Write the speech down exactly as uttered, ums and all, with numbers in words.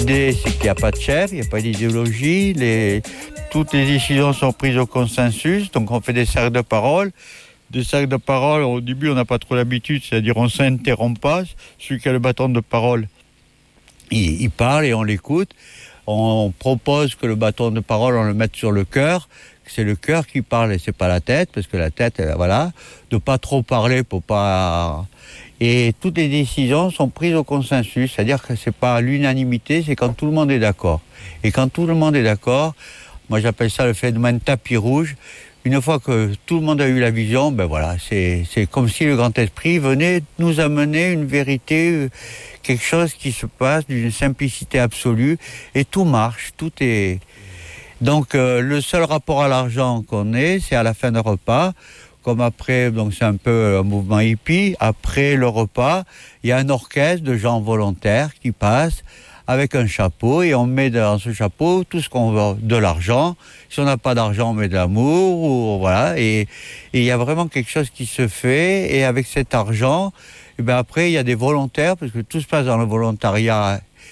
l'idée, c'est qu'il n'y a pas de chef, il n'y a pas d'idéologie. Les, toutes les décisions sont prises au consensus. Donc, on fait des cercles de parole. Des cercles de parole, au début, on n'a pas trop l'habitude, c'est-à-dire on ne s'interrompt pas. Celui qui a le bâton de parole, il, il parle et on l'écoute. On propose que le bâton de parole, on le mette sur le cœur. C'est le cœur qui parle et c'est pas la tête, parce que la tête, voilà, de pas trop parler pour pas... Et toutes les décisions sont prises au consensus, c'est-à-dire que c'est pas l'unanimité, c'est quand tout le monde est d'accord. Et quand tout le monde est d'accord, moi j'appelle ça le phénomène tapis rouge. Une fois que tout le monde a eu la vision, ben voilà, c'est, c'est comme si le grand esprit venait nous amener une vérité, quelque chose qui se passe d'une simplicité absolue, et tout marche, tout est... Donc euh, le seul rapport à l'argent qu'on ait, c'est à la fin d'un repas, comme après, donc c'est un peu un mouvement hippie, après le repas, il y a un orchestre de gens volontaires qui passent avec un chapeau et on met dans ce chapeau tout ce qu'on veut, de l'argent. Si on n'a pas d'argent, on met de l'amour, ou voilà. Et il y a vraiment quelque chose qui se fait. Et avec cet argent, et ben après il y a des volontaires parce que tout se passe dans le volontariat